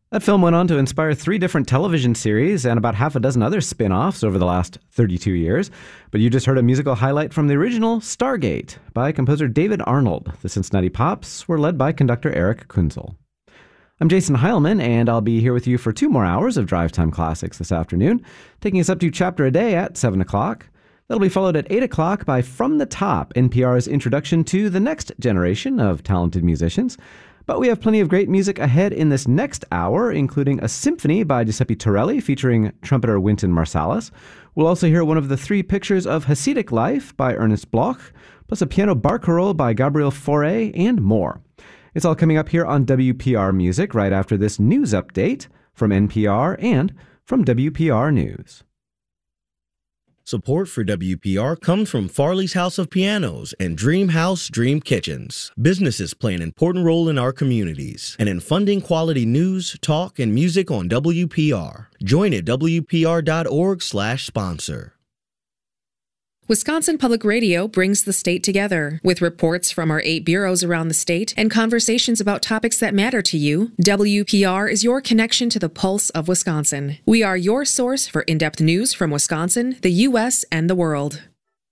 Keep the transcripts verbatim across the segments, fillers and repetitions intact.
That film went on to inspire three different television series and about half a dozen other spin-offs over the last thirty-two years. But you just heard a musical highlight from the original Stargate by composer David Arnold. The Cincinnati Pops were led by conductor Eric Kunzel. I'm Jason Heilman, and I'll be here with you for two more hours of Drive Time Classics this afternoon, taking us up to Chapter a Day at seven o'clock. That'll be followed at eight o'clock by From the Top, N P R's introduction to the next generation of talented musicians. But we have plenty of great music ahead in this next hour, including a symphony by Giuseppe Torelli featuring trumpeter Wynton Marsalis. We'll also hear one of the three pictures of Hasidic life by Ernest Bloch, plus a piano barcarolle by Gabriel Fauré, and more. It's all coming up here on W P R Music right after this news update from N P R and from W P R News. Support for W P R comes from Farley's House of Pianos and Dream House Dream Kitchens. Businesses play an important role in our communities and in funding quality news, talk, and music on W P R. Join at W P R dot org slash sponsor. Wisconsin Public Radio brings the state together. With reports from our eight bureaus around the state and conversations about topics that matter to you, W P R is your connection to the pulse of Wisconsin. We are your source for in-depth news from Wisconsin, the U S, and the world.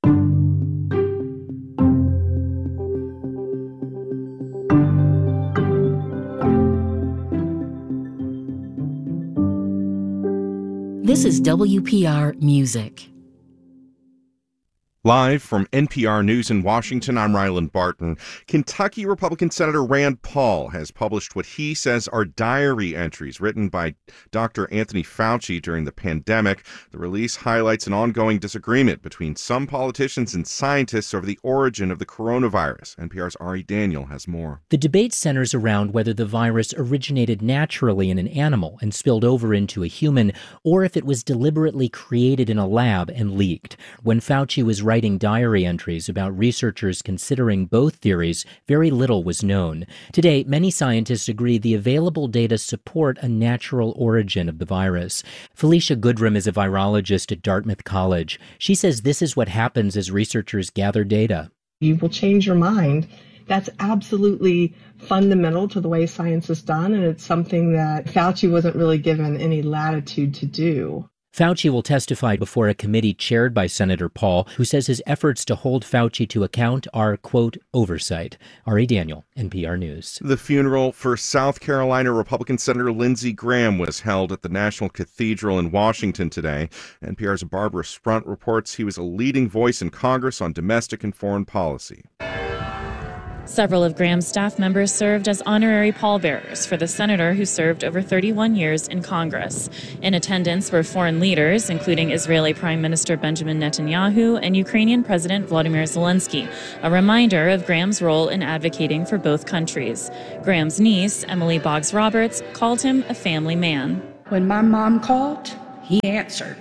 This is W P R Music. Live from N P R News in Washington, I'm Ryland Barton. Kentucky Republican Senator Rand Paul has published what he says are diary entries written by Doctor Anthony Fauci during the pandemic. The release highlights an ongoing disagreement between some politicians and scientists over the origin of the coronavirus. N P R's Ari Daniel has more. The debate centers around whether the virus originated naturally in an animal and spilled over into a human, or if it was deliberately created in a lab and leaked. When Fauci was writing diary entries about researchers considering both theories, very little was known. Today, many scientists agree the available data support a natural origin of the virus. Felicia Goodrum is a virologist at Dartmouth College. She says this is what happens as researchers gather data. You will change your mind. That's absolutely fundamental to the way science is done, and it's something that Fauci wasn't really given any latitude to do. Fauci will testify before a committee chaired by Senator Paul, who says his efforts to hold Fauci to account are, quote, oversight. Ari Daniel, N P R News. The funeral for South Carolina Republican Senator Lindsey Graham was held at the National Cathedral in Washington today. N P R's Barbara Sprunt reports he was a leading voice in Congress on domestic and foreign policy. Several of Graham's staff members served as honorary pallbearers for the senator who served over thirty-one years in Congress. In attendance were foreign leaders, including Israeli Prime Minister Benjamin Netanyahu and Ukrainian President Volodymyr Zelensky, a reminder of Graham's role in advocating for both countries. Graham's niece, Emily Boggs Roberts, called him a family man. When my mom called, he answered.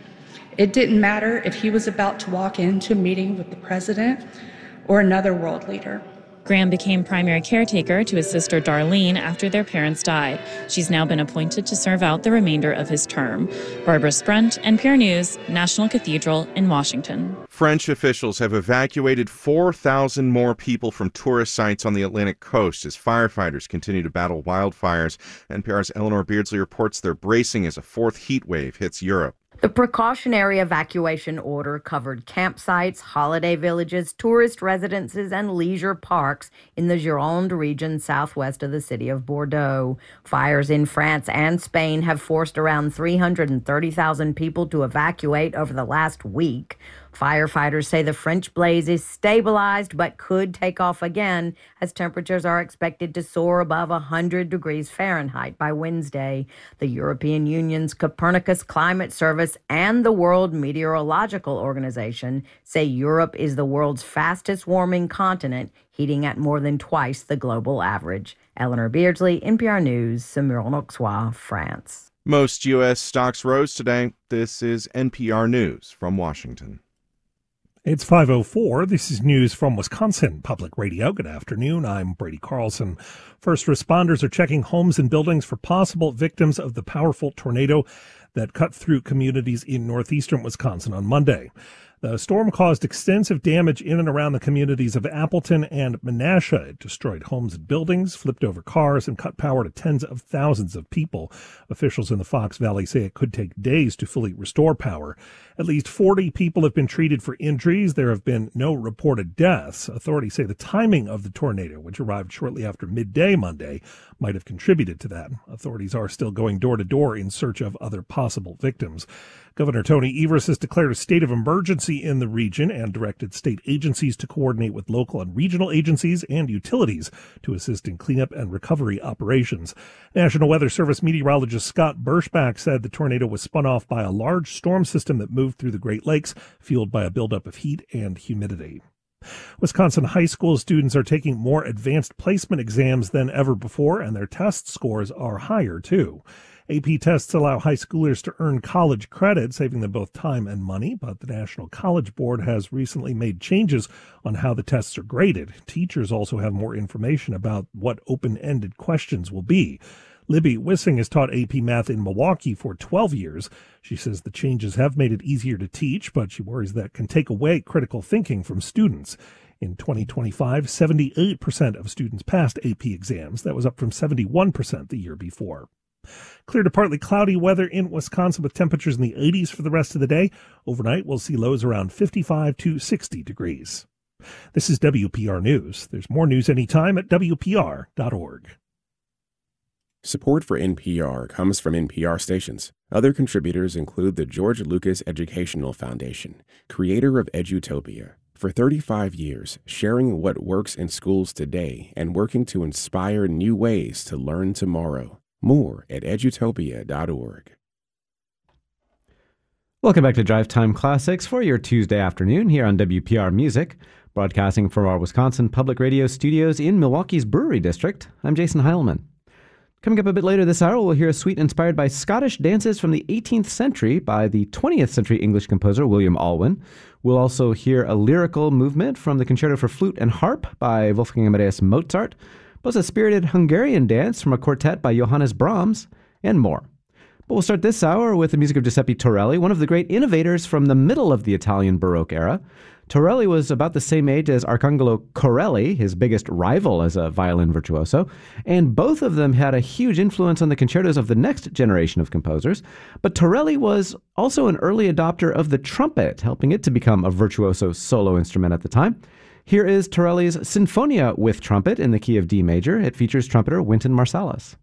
It didn't matter if he was about to walk into a meeting with the president or another world leader. Graham became primary caretaker to his sister Darlene after their parents died. She's now been appointed to serve out the remainder of his term. Barbara Sprunt, N P R News, National Cathedral in Washington. French officials have evacuated four thousand more people from tourist sites on the Atlantic coast as firefighters continue to battle wildfires. N P R's Eleanor Beardsley reports they're bracing as a fourth heat wave hits Europe. The precautionary evacuation order covered campsites, holiday villages, tourist residences, and leisure parks in the Gironde region southwest of the city of Bordeaux. Fires in France and Spain have forced around three hundred thirty thousand people to evacuate over the last week. Firefighters say the French blaze is stabilized but could take off again as temperatures are expected to soar above one hundred degrees Fahrenheit by Wednesday. The European Union's Copernicus Climate Service and the World Meteorological Organization say Europe is the world's fastest warming continent, heating at more than twice the global average. Eleanor Beardsley, N P R News, Saumur-en-Auxois, France. Most U S stocks rose today. This is N P R News from Washington. It's five oh four. This is news from Wisconsin Public Radio. Good afternoon. I'm Brady Carlson. First responders are checking homes and buildings for possible victims of the powerful tornado that cut through communities in northeastern Wisconsin on Monday. The storm caused extensive damage in and around the communities of Appleton and Menasha. It destroyed homes and buildings, flipped over cars, and cut power to tens of thousands of people. Officials in the Fox Valley say it could take days to fully restore power. At least forty people have been treated for injuries. There have been no reported deaths. Authorities say the timing of the tornado, which arrived shortly after midday Monday, might have contributed to that. Authorities are still going door to door in search of other possible victims. Governor Tony Evers has declared a state of emergency in the region and directed state agencies to coordinate with local and regional agencies and utilities to assist in cleanup and recovery operations. National Weather Service meteorologist Scott Berschbach said the tornado was spun off by a large storm system that moved through the Great Lakes, fueled by a buildup of heat and humidity. Wisconsin high school students are taking more advanced placement exams than ever before, and their test scores are higher, too. A P tests allow high schoolers to earn college credit, saving them both time and money, but the National College Board has recently made changes on how the tests are graded. Teachers also have more information about what open-ended questions will be. Libby Wissing has taught A P Math in Milwaukee for twelve years. She says the changes have made it easier to teach, but she worries that can take away critical thinking from students. In twenty twenty-five, seventy-eight percent of students passed A P exams. That was up from seventy-one percent the year before. Clear to partly cloudy weather in Wisconsin with temperatures in the eighties for the rest of the day. Overnight, we'll see lows around fifty-five to sixty degrees. This is W P R News. There's more news anytime at W P R dot org. Support for N P R comes from N P R stations. Other contributors include the George Lucas Educational Foundation, creator of Edutopia. For thirty-five years, sharing what works in schools today and working to inspire new ways to learn tomorrow. More at edutopia dot org. Welcome back to Drive Time Classics for your Tuesday afternoon here on W P R Music, broadcasting from our Wisconsin Public Radio studios in Milwaukee's Brewery District. I'm Jason Heilman. Coming up a bit later this hour, we'll hear a suite inspired by Scottish dances from the eighteenth century by the twentieth century English composer William Alwyn. We'll also hear a lyrical movement from the Concerto for Flute and Harp by Wolfgang Amadeus Mozart, plus a spirited Hungarian dance from a quartet by Johannes Brahms, and more. But we'll start this hour with the music of Giuseppe Torelli, one of the great innovators from the middle of the Italian Baroque era. Torelli was about the same age as Arcangelo Corelli, his biggest rival as a violin virtuoso, and both of them had a huge influence on the concertos of the next generation of composers. But Torelli was also an early adopter of the trumpet, helping it to become a virtuoso solo instrument at the time. Here is Torelli's Sinfonia with trumpet in the key of D major. It features trumpeter Wynton Marsalis.